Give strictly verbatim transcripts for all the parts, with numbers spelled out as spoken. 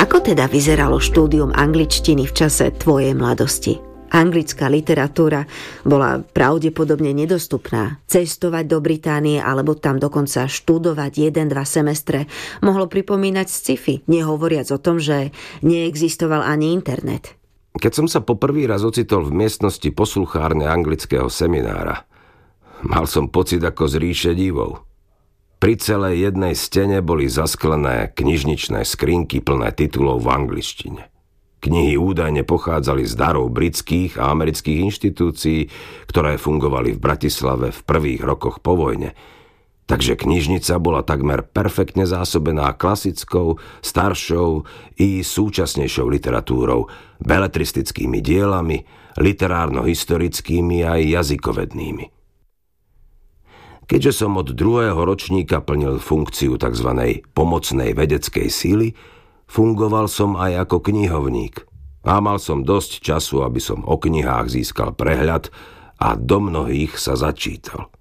Ako teda vyzeralo štúdium angličtiny v čase tvojej mladosti? Anglická literatúra bola pravdepodobne nedostupná. Cestovať do Británie alebo tam dokonca študovať jeden, dva semestre mohlo pripomínať sci-fi, nehovoriac o tom, že neexistoval ani internet. Keď som sa poprvý raz ocitol v miestnosti posluchárne anglického seminára, mal som pocit ako z ríše divov. Pri celej jednej stene boli zasklené knižničné skrinky plné titulov v angličtine. Knihy údajne pochádzali z darov britských a amerických inštitúcií, ktoré fungovali v Bratislave v prvých rokoch po vojne. Takže knižnica bola takmer perfektne zásobená klasickou, staršou i súčasnejšou literatúrou, beletristickými dielami, literárno-historickými aj jazykovednými. Keďže som od druhého ročníka plnil funkciu tzv. Pomocnej vedeckej síly, fungoval som aj ako knihovník a mal som dosť času, aby som o knihách získal prehľad a do mnohých sa začítal.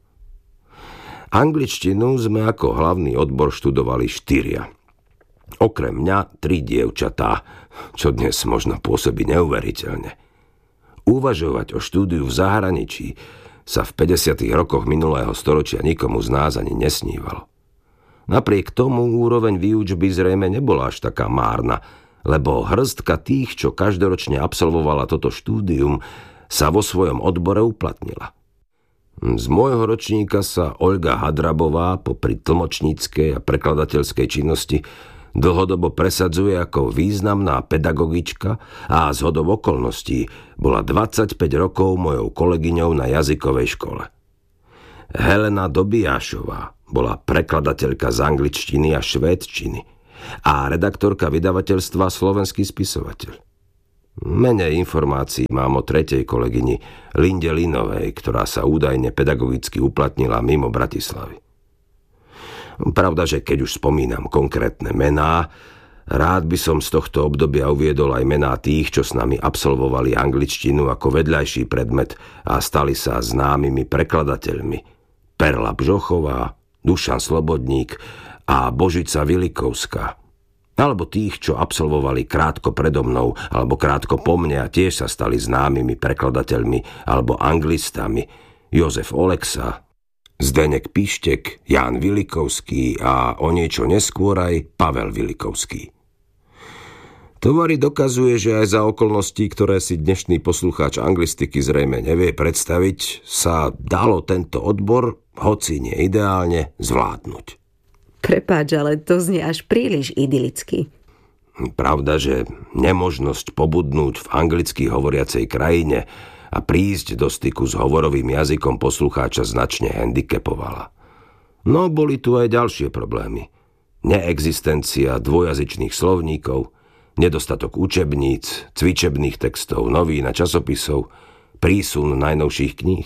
Angličtinu sme ako hlavný odbor študovali štyria. Okrem mňa tri dievčatá, čo dnes možno pôsobí neuveriteľne. Uvažovať o štúdiu v zahraničí sa v päťdesiatych rokoch minulého storočia nikomu z nás ani nesnívalo. Napriek tomu úroveň výučby zrejme nebola až taká márna, lebo hŕstka tých, čo každoročne absolvovala toto štúdium, sa vo svojom odbore uplatnila. Z môjho ročníka sa Olga Hadrabová popri tlmočníckej a prekladateľskej činnosti dlhodobo presadzuje ako významná pedagogička a zhodou okolností bola dvadsaťpäť rokov mojou kolegyňou na jazykovej škole. Helena Dobijášová bola prekladateľka z angličtiny a švédčiny a redaktorka vydavateľstva Slovenský spisovateľ. Menej informácií mám o tretej kolegyni Linde Linovej, ktorá sa údajne pedagogicky uplatnila mimo Bratislavy. Pravda, že keď už spomínam konkrétne mená, rád by som z tohto obdobia uviedol aj mená tých, čo s nami absolvovali angličtinu ako vedľajší predmet a stali sa známymi prekladateľmi. Perla Bžochová, Dušan Slobodník a Božica Vilikovská. Alebo tých, čo absolvovali krátko predo mnou alebo krátko po mne a tiež sa stali známymi prekladateľmi alebo anglistami. Jozef Oleksa, Zdeněk Pištek, Ján Vilikovský a o niečo neskôr aj Pavel Vilikovský. Tovary dokazuje, že aj za okolností, ktoré si dnešný poslucháč anglistiky zrejme nevie predstaviť, sa dalo tento odbor, hoci nie ideálne, zvládnuť. Prepáč, ale to znie až príliš idylicky. Pravda, že nemožnosť pobudnúť v anglicky hovoriacej krajine a prísť do styku s hovorovým jazykom poslucháča značne handicapovala. No boli tu aj ďalšie problémy. Neexistencia dvojazyčných slovníkov, nedostatok učebníc, cvičebných textov, novín a časopisov, prísun najnovších kníh.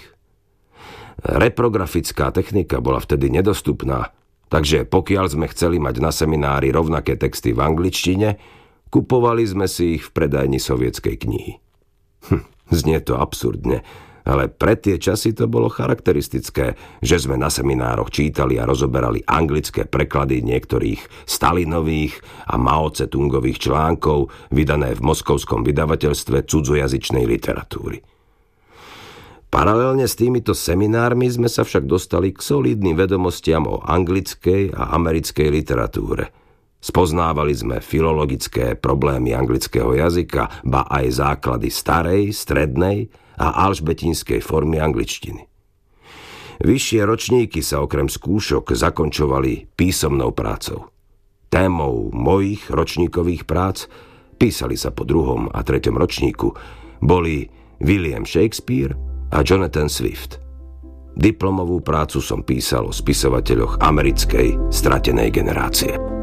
Reprografická technika bola vtedy nedostupná, takže pokiaľ sme chceli mať na seminári rovnaké texty v angličtine, kupovali sme si ich v predajni sovietskej knihy. Hm, znie to absurdne, ale pre tie časy to bolo charakteristické, že sme na seminároch čítali a rozoberali anglické preklady niektorých Stalinových a Mao Tse-tungových článkov vydané v moskovskom vydavateľstve cudzojazyčnej literatúry. Paralelne s týmito seminármi sme sa však dostali k solidným vedomostiam o anglickej a americkej literatúre. Spoznávali sme filologické problémy anglického jazyka, ba aj základy starej, strednej a alžbetínskej formy angličtiny. Vyššie ročníky sa okrem skúšok zakončovali písomnou prácou. Témou mojich ročníkových prác, písali sa po druhom a treťom ročníku, boli William Shakespeare a Jonathan Swift. Diplomovú prácu som písal o spisovateľoch americkej stratenej generácie.